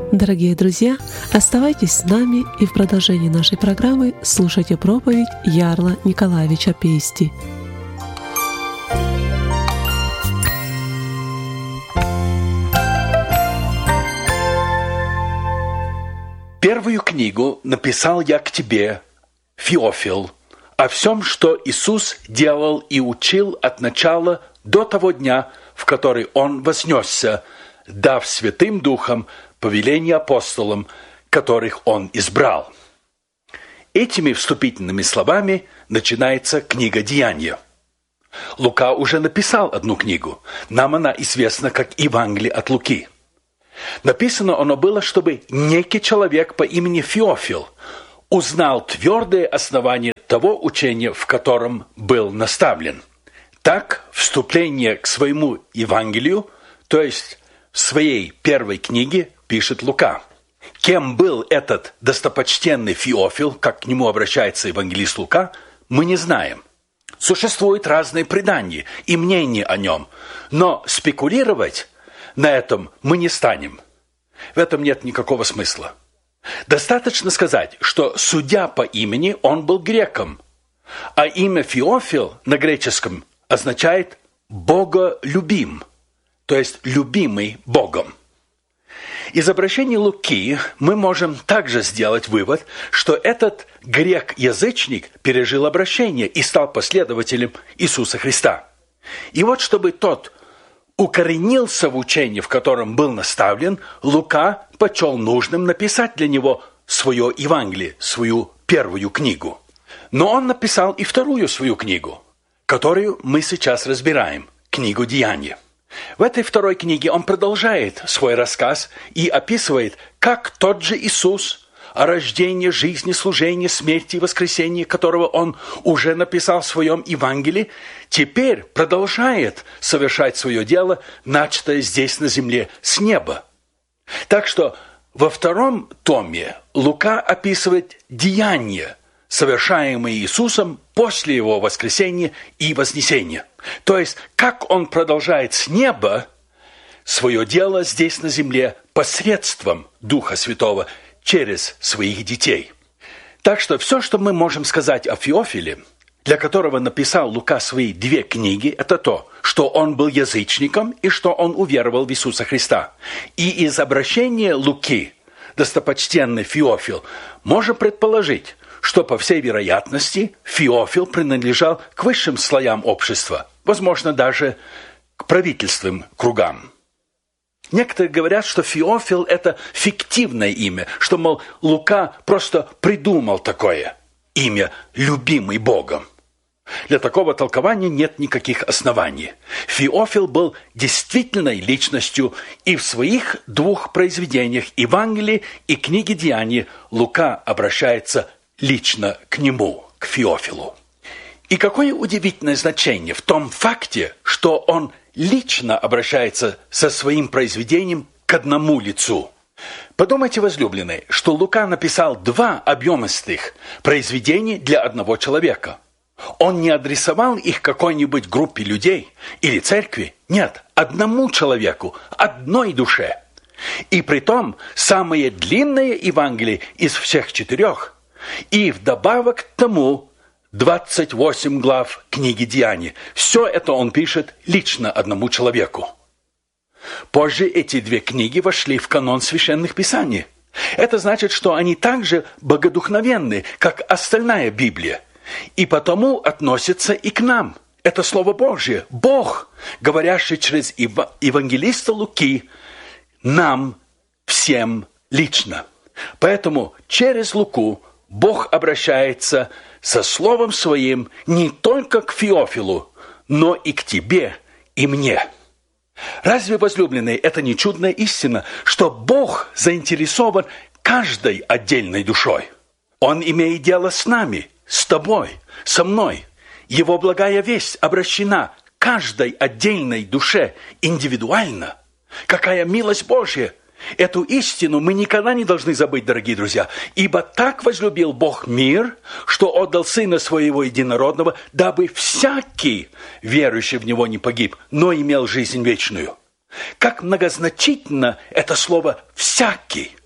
Дорогие друзья, оставайтесь с нами и в продолжении нашей программы слушайте проповедь Ярла Николаевича Пейсти. Первую книгу написал я к тебе, Феофил, о всем, что Иисус делал и учил от начала до того дня, в который Он вознесся, дав Святым Духом повеление апостолам, которых Он избрал. Этими вступительными словами начинается книга Деяния. Лука уже написал одну книгу. Нам она известна как Евангелие от Луки. Написано оно было, чтобы некий человек по имени Феофил узнал твердые основания того учения, в котором был наставлен. Так, вступление к своему Евангелию, то есть в своей первой книге, пишет Лука. Кем был этот достопочтенный Феофил, как к нему обращается евангелист Лука, мы не знаем. Существуют разные предания и мнения о нем, но спекулировать на этом мы не станем. В этом нет никакого смысла. Достаточно сказать, что судья по имени, он был греком, а имя Феофил на греческом означает «боголюбим», то есть «любимый Богом». Из обращения Луки мы можем также сделать вывод, что этот грек-язычник пережил обращение и стал последователем Иисуса Христа. И вот чтобы тот укоренился в учении, в котором был наставлен, Лука почел нужным написать для него свое Евангелие, свою первую книгу. Но он написал и вторую свою книгу, которую мы сейчас разбираем, книгу Деяния. В этой второй книге он продолжает свой рассказ и описывает, как тот же Иисус, о рождении, жизни, служении, смерти и воскресении, которого он уже написал в своем Евангелии, теперь продолжает совершать свое дело, начатое здесь на земле с неба. Так что во втором томе Лука описывает деяния, совершаемые Иисусом после Его воскресения и вознесения. То есть, как Он продолжает с неба свое дело здесь на земле посредством Духа Святого через своих детей. Так что все, что мы можем сказать о Феофиле, для которого написал Лука свои две книги, это то, что он был язычником и что он уверовал в Иисуса Христа. И из обращения Луки, достопочтенный Феофил, можем предположить, что, по всей вероятности, Феофил принадлежал к высшим слоям общества, возможно, даже к правительственным кругам. Некоторые говорят, что Феофил – это фиктивное имя, что, мол, Лука просто придумал такое имя, любимый Богом. Для такого толкования нет никаких оснований. Феофил был действительной личностью, и в своих двух произведениях Евангелии и книге Деяний Лука обращается лично к нему, к Феофилу. И какое удивительное значение в том факте, что он лично обращается со своим произведением к одному лицу. Подумайте, возлюбленные, что Лука написал два объемистых произведения для одного человека. Он не адресовал их какой-нибудь группе людей или церкви. Нет, одному человеку, одной душе. И притом самое длинное Евангелие из всех четырех. И вдобавок к тому 28 глав книги Деяний. Все это он пишет лично одному человеку. Позже эти две книги вошли в канон священных писаний. Это значит, что они также богодухновенны, как остальная Библия. И потому относятся и к нам. Это Слово Божье, Бог, говорящий через евангелиста Луки, нам всем лично. Поэтому через Луку Бог обращается со Словом Своим не только к Феофилу, но и к тебе и мне. Разве, возлюбленные, это не чудная истина, что Бог заинтересован каждой отдельной душой? Он имеет дело с нами, с тобой, со мной. Его благая весть обращена каждой отдельной душе индивидуально. Какая милость Божья! Эту истину мы никогда не должны забыть, дорогие друзья. Ибо так возлюбил Бог мир, что отдал Сына Своего Единородного, дабы всякий, верующий в Него, не погиб, но имел жизнь вечную. Как многозначительно это слово «всякий».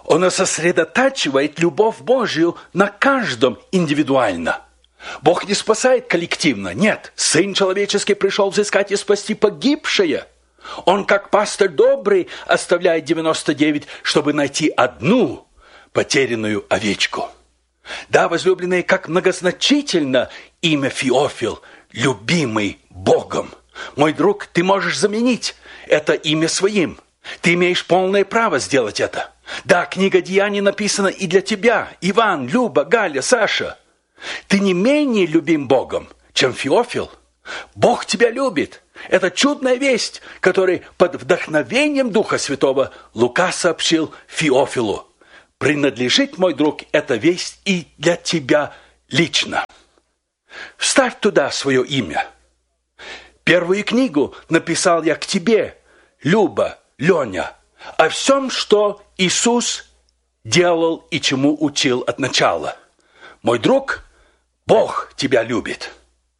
Он сосредотачивает любовь Божию на каждом индивидуально. Бог не спасает коллективно, нет. Сын человеческий пришел взыскать и спасти погибшее. Он, как пастырь добрый, оставляет 99, чтобы найти одну потерянную овечку. Да, возлюбленные, как многозначительно имя Феофил, любимый Богом. Мой друг, ты можешь заменить это имя своим. Ты имеешь полное право сделать это. Да, книга Деяний написана и для тебя, Иван, Люба, Галя, Саша. Ты не менее любим Богом, чем Феофил. Бог тебя любит. Это чудная весть, которую под вдохновением Духа Святого Лука сообщил Феофилу. Принадлежит, мой друг, эта весть и для тебя лично. Вставь туда свое имя. Первую книгу написал я к тебе, Люба, Леня, о всем, что Иисус делал и чему учил от начала. Мой друг, Бог тебя любит.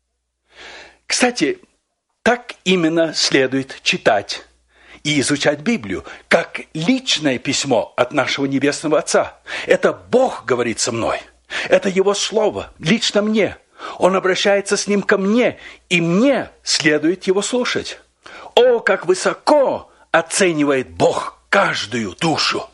Кстати, так именно следует читать и изучать Библию, как личное письмо от нашего Небесного Отца. Это Бог говорит со мной. Это Его Слово, лично мне. Он обращается с ним ко мне, и мне следует его слушать. О, как высоко оценивает Бог каждую душу!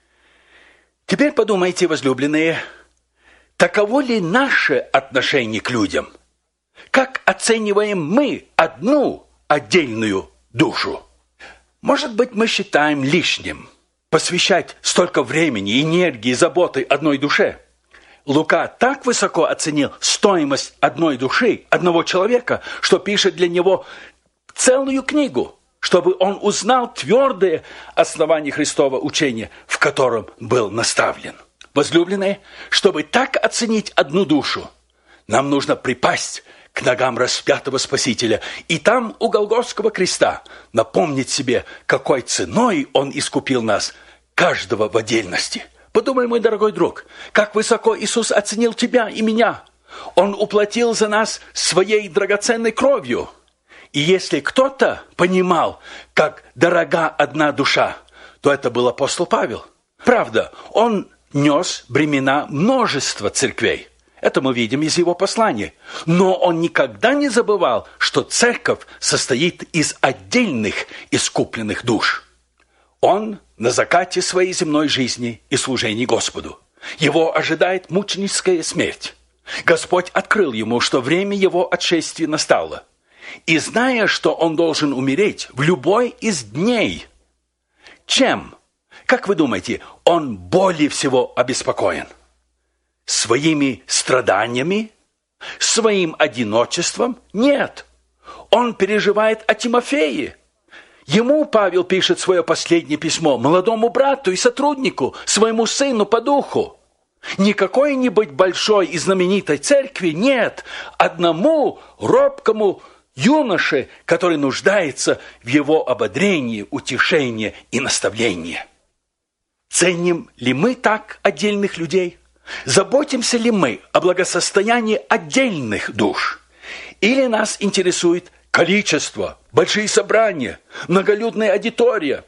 Теперь подумайте, возлюбленные, таково ли наше отношение к людям? Как оцениваем мы одну отдельную душу? Может быть, мы считаем лишним посвящать столько времени, энергии, заботы одной душе? Лука так высоко оценил стоимость одной души, одного человека, что пишет для него целую книгу, чтобы он узнал твердое основание Христова учения, в котором был наставлен. Возлюбленные, чтобы так оценить одну душу, нам нужно припасть к ногам распятого Спасителя и там у Голгофского креста напомнить себе, какой ценой Он искупил нас, каждого в отдельности. Подумай, мой дорогой друг, как высоко Иисус оценил тебя и меня. Он уплатил за нас своей драгоценной кровью. И если кто-то понимал, как дорога одна душа, то это был апостол Павел. Правда, он нес бремена множества церквей. Это мы видим из его послания. Но он никогда не забывал, что церковь состоит из отдельных искупленных душ. Он на закате своей земной жизни и служении Господу. Его ожидает мученическая смерть. Господь открыл ему, что время его отшествия настало. И зная, что он должен умереть в любой из дней, чем, как вы думаете, он более всего обеспокоен? Своими страданиями? Своим одиночеством? Нет. Он переживает о Тимофее. Ему Павел пишет свое последнее письмо, молодому брату и сотруднику, своему сыну по духу. Не какой-нибудь большой и знаменитой церкви, нет, одному робкому юноше, который нуждается в его ободрении, утешении и наставлении. Ценим ли мы так отдельных людей? Заботимся ли мы о благосостоянии отдельных душ? Или нас интересует количество, большие собрания, многолюдная аудитория?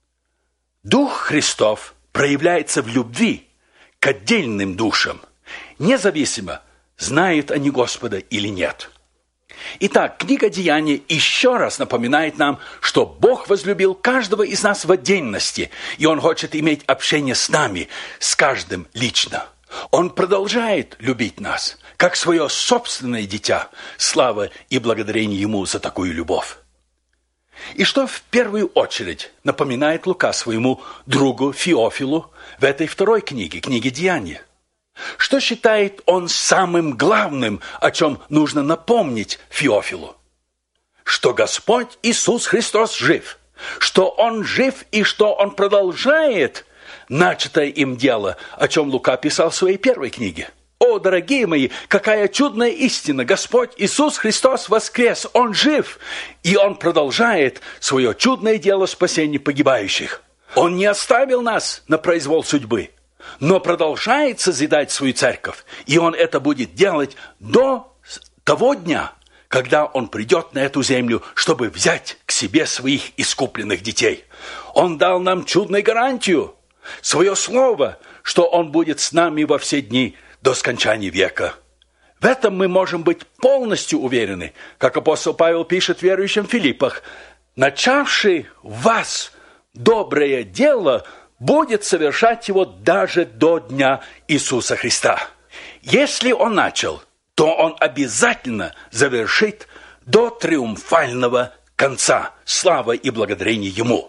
Дух Христов проявляется в любви к отдельным душам, независимо, знают они Господа или нет. Итак, книга Деяний еще раз напоминает нам, что Бог возлюбил каждого из нас в отдельности, и Он хочет иметь общение с нами, с каждым лично. Он продолжает любить нас, как свое собственное дитя. Слава и благодарение Ему за такую любовь. И что в первую очередь напоминает Лука своему другу Феофилу в этой второй книге, книге Деяний? Что считает он самым главным, о чем нужно напомнить Феофилу? Что Господь Иисус Христос жив, что Он жив и что Он продолжает начатое им дело, о чем Лука писал в своей первой книге. О, дорогие мои, какая чудная истина! Господь Иисус Христос воскрес, Он жив, и Он продолжает свое чудное дело спасения погибающих. Он не оставил нас на произвол судьбы, но продолжает созидать свою церковь, и Он это будет делать до того дня, когда Он придет на эту землю, чтобы взять к себе своих искупленных детей. Он дал нам чудную гарантию. свое слово, что Он будет с нами во все дни до скончания века. В этом мы можем быть полностью уверены, как апостол Павел пишет верующим в Филиппах: «Начавший в вас доброе дело будет совершать его даже до дня Иисуса Христа». Если Он начал, то Он обязательно завершит до триумфального конца. Слава и благодарение Ему.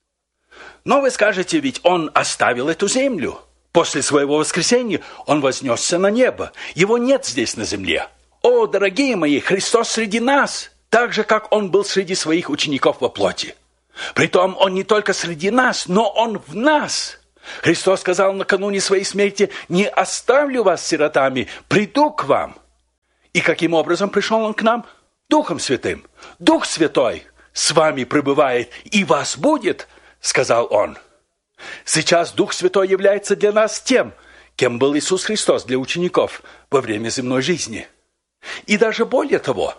Но вы скажете, ведь Он оставил эту землю. После своего воскресения Он вознесся на небо. Его нет здесь на земле. О, дорогие мои, Христос среди нас, так же, как Он был среди своих учеников во плоти. Притом Он не только среди нас, но Он в нас. Христос сказал накануне своей смерти: «Не оставлю вас сиротами, приду к вам». И каким образом пришел Он к нам? Духом Святым. Дух Святой с вами пребывает и вас будет, сказал Он. Сейчас Дух Святой является для нас тем, кем был Иисус Христос для учеников во время земной жизни. И даже более того,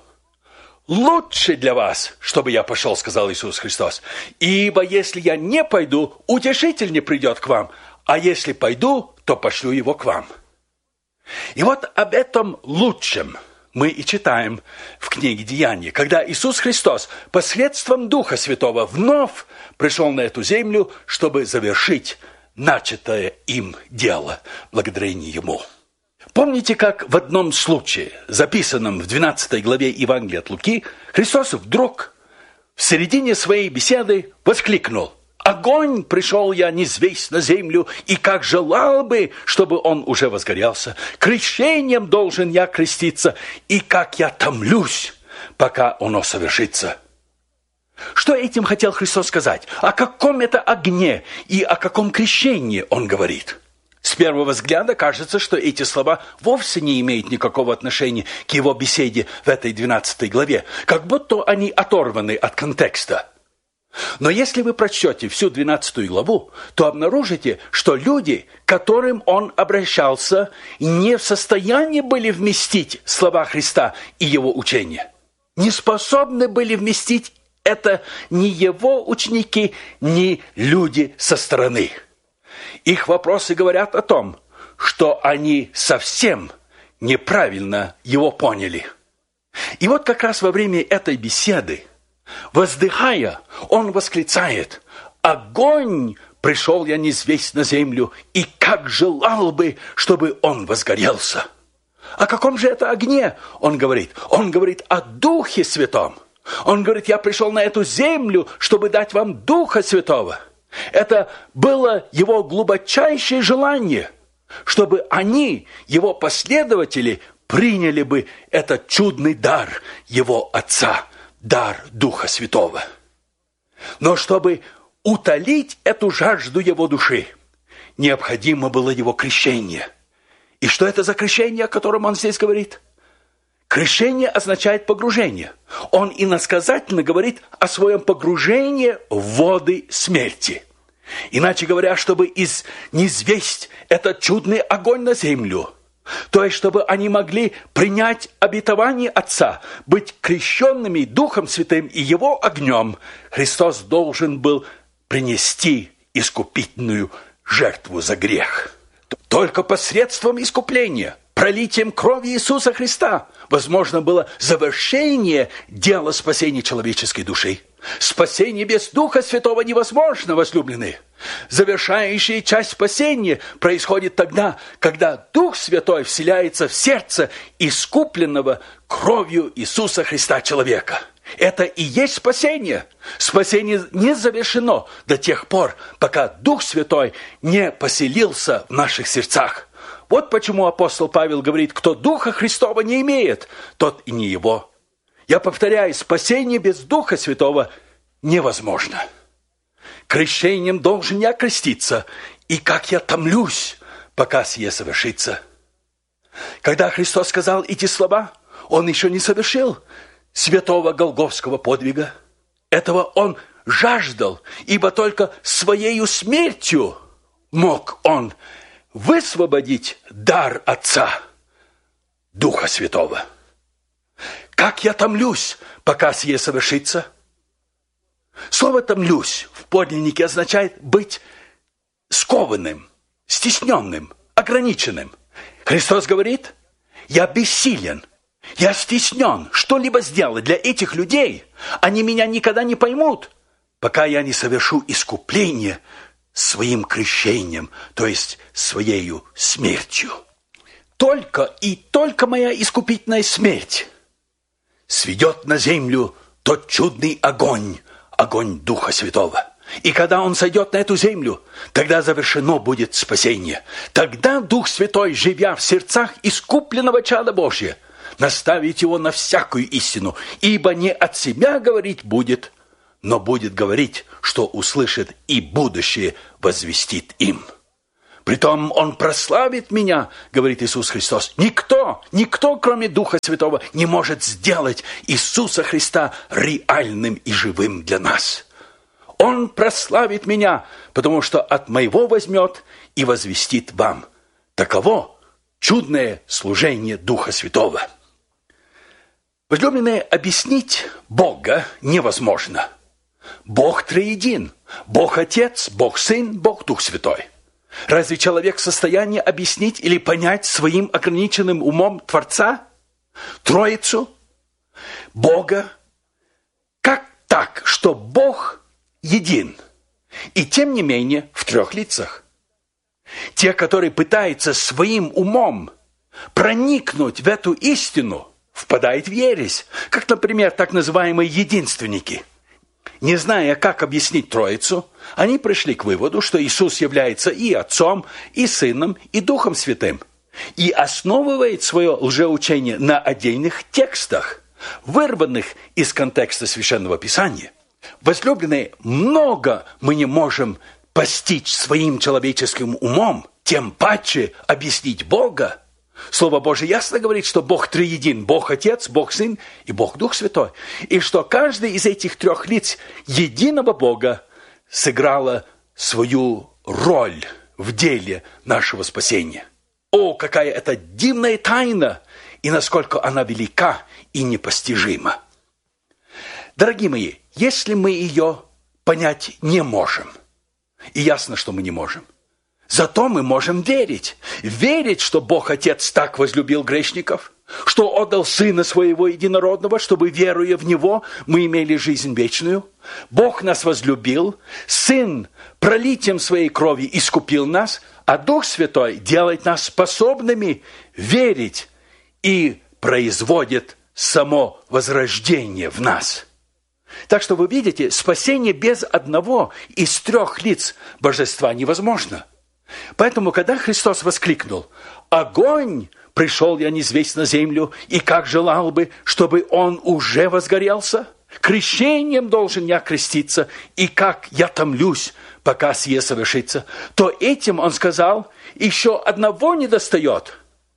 лучше для вас, чтобы я пошел, сказал Иисус Христос. Ибо если я не пойду, Утешитель не придет к вам, а если пойду, то пошлю его к вам. И вот об этом лучшем мы и читаем в книге Деяний, когда Иисус Христос посредством Духа Святого вновь пришел на эту землю, чтобы завершить начатое им дело, благодарение Ему. Помните, как в одном случае, записанном в 12 главе Евангелия от Луки, Христос вдруг в середине своей беседы воскликнул: «Огонь пришел я низвесть на землю, и как желал бы, чтобы он уже возгорелся. Крещением должен я креститься, и как я томлюсь, пока оно совершится». Что этим хотел Христос сказать? О каком это огне и о каком крещении Он говорит? С первого взгляда кажется, что эти слова вовсе не имеют никакого отношения к Его беседе в этой 12 главе, как будто они оторваны от контекста. Но если вы прочтете всю 12 главу, то обнаружите, что люди, к которым Он обращался, не в состоянии были вместить слова Христа и Его учение. Не способны были вместить это ни Его ученики, ни люди со стороны. Их вопросы говорят о том, что они совсем неправильно Его поняли. И вот как раз во время этой беседы, воздыхая, Он восклицает: «Огонь пришел я низвесть на землю, и как желал бы, чтобы он возгорелся». О каком же это огне Он говорит? Он говорит о Духе Святом. Он говорит: «Я пришел на эту землю, чтобы дать вам Духа Святого». Это было Его глубочайшее желание, чтобы они, Его последователи, приняли бы этот чудный дар Его Отца, дар Духа Святого. Но чтобы утолить эту жажду Его души, необходимо было Его крещение. И что это за крещение, о котором Он здесь говорит? Крещение означает погружение. Он иносказательно говорит о своем погружении в воды смерти. Иначе говоря, чтобы низвесть этот чудный огонь на землю, то есть чтобы они могли принять обетование Отца, быть крещенными Духом Святым и Его огнем, Христос должен был принести искупительную жертву за грех. Только посредством искупления, пролитием крови Иисуса Христа, возможно было завершение дела спасения человеческой души. Спасение без Духа Святого невозможно, возлюбленные. Завершающая часть спасения происходит тогда, когда Дух Святой вселяется в сердце искупленного кровью Иисуса Христа человека. Это и есть спасение. Спасение не завершено до тех пор, пока Дух Святой не поселился в наших сердцах. Вот почему апостол Павел говорит: кто Духа Христова не имеет, тот и не его. Я повторяю, спасение без Духа Святого невозможно. Крещением должен я креститься, и как я томлюсь, пока сие совершится. Когда Христос сказал эти слова, Он еще не совершил святого голгофского подвига. Этого Он жаждал, ибо только своею смертью мог Он высвободить дар Отца, Духа Святого. Как я томлюсь, пока сие совершится? Слово «томлюсь» в подлиннике означает быть скованным, стесненным, ограниченным. Христос говорит: я бессилен, я стеснен что-либо сделать для этих людей. Они меня никогда не поймут, пока я не совершу искупление своим крещением, то есть своею смертью. Только и только моя искупительная смерть сведет на землю тот чудный огонь, огонь Духа Святого. И когда Он сойдет на эту землю, тогда завершено будет спасение. Тогда Дух Святой, живя в сердцах искупленного чада Божия, наставит его на всякую истину, ибо не от себя говорить будет, но будет говорить, что услышит, и будущее возвестит им. Притом Он прославит меня, говорит Иисус Христос. Никто, кроме Духа Святого, не может сделать Иисуса Христа реальным и живым для нас. Он прославит меня, потому что от моего возьмет и возвестит вам. Таково чудное служение Духа Святого. Возлюбленные, объяснить Бога невозможно. Бог триедин. Бог Отец, Бог Сын, Бог Дух Святой. Разве человек в состоянии объяснить или понять своим ограниченным умом Творца, Троицу, Бога? Как так, что Бог един, и тем не менее в трех лицах? Те, которые пытаются своим умом проникнуть в эту истину, впадают в ересь, как, например, так называемые единственники. Не зная, как объяснить Троицу, они пришли к выводу, что Иисус является и Отцом, и Сыном, и Духом Святым, и основывает свое лжеучение на отдельных текстах, вырванных из контекста Священного Писания. Возлюбленные, много мы не можем постичь своим человеческим умом, тем паче объяснить Бога. Слово Божие ясно говорит, что Бог триедин, Бог Отец, Бог Сын и Бог Дух Святой. И что каждый из этих трех лиц единого Бога сыграла свою роль в деле нашего спасения. О, какая это дивная тайна, и насколько она велика и непостижима. Дорогие мои, если мы ее понять не можем, и ясно, что мы не можем, зато мы можем верить. Верить, что Бог Отец так возлюбил грешников, что отдал Сына Своего Единородного, чтобы, веруя в Него, мы имели жизнь вечную. Бог нас возлюбил, Сын пролитием Своей крови искупил нас, а Дух Святой делает нас способными верить и производит само возрождение в нас. Так что вы видите, спасение без одного из трех лиц Божества невозможно. Поэтому, когда Христос воскликнул: «Огонь пришел я низвесть на землю, и как желал бы, чтобы он уже возгорелся? Крещением должен я креститься, и как я томлюсь, пока сие совершится», то этим он сказал: еще одного недостает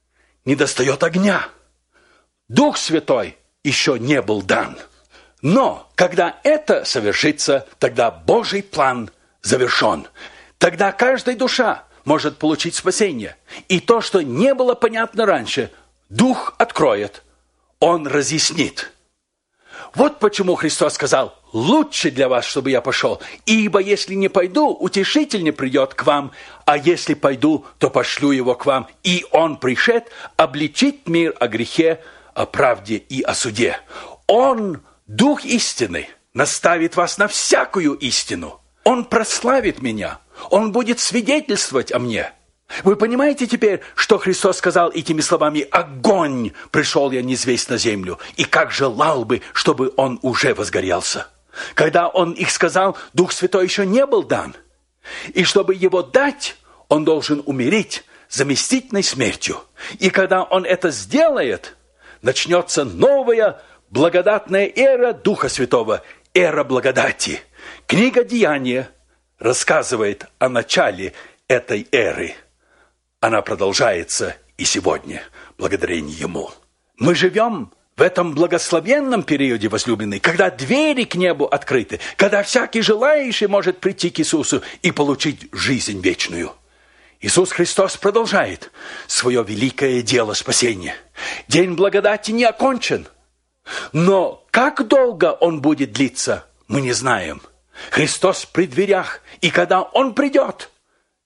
огня. Дух Святой еще не был дан. Но когда это совершится, тогда Божий план завершен. Тогда каждая душа может получить спасение. И то, что не было понятно раньше, Дух откроет, Он разъяснит. Вот почему Христос сказал: «Лучше для вас, чтобы я пошел, ибо если не пойду, утешитель не придет к вам, а если пойду, то пошлю его к вам, и он пришед, обличит мир о грехе, о правде и о суде». Он, Дух истины, наставит вас на всякую истину. Он прославит меня. Он будет свидетельствовать о мне. Вы понимаете теперь, что Христос сказал этими словами: «Огонь пришел я низвесть на землю, и как желал бы, чтобы он уже возгорелся». Когда Он их сказал, Дух Святой еще не был дан. И чтобы его дать, Он должен умереть заместительной смертью. И когда Он это сделает, начнется новая благодатная эра Духа Святого, эра благодати. Книга Деяния рассказывает о начале этой эры. Она продолжается и сегодня, благодарение Ему. Мы живем в этом благословенном периоде, возлюбленные, когда двери к небу открыты, когда всякий желающий может прийти к Иисусу и получить жизнь вечную. Иисус Христос продолжает свое великое дело спасения. День благодати не окончен. Но как долго он будет длиться, мы не знаем. Христос при дверях, и когда Он придет,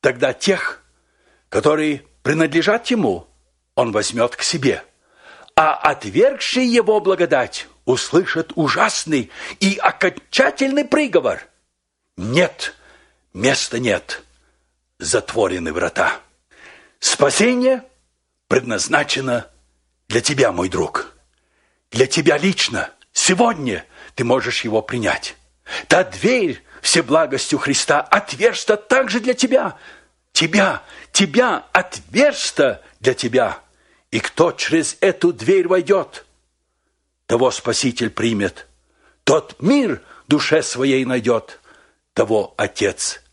Тогда тех, которые принадлежат ему, он возьмет к себе. А отвергший его благодать услышат ужасный и окончательный приговор. Нет, места нет, затворены врата. Спасение предназначено для тебя, мой друг. Для тебя лично. Сегодня ты можешь его принять. Та дверь всеблагостью Христа отверста также для тебя. Тебя отверста для тебя. И кто через эту дверь войдет, того Спаситель примет. Тот мир душе своей найдет, того Отец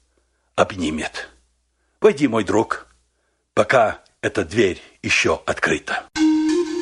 обнимет. Войди, мой друг, пока эта дверь еще открыта.